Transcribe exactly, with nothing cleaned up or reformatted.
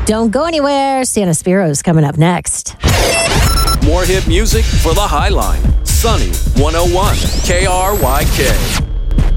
Don't go anywhere. Santa Spiro's coming up next. More hit music for the High Line. Sunny one oh one K R Y K.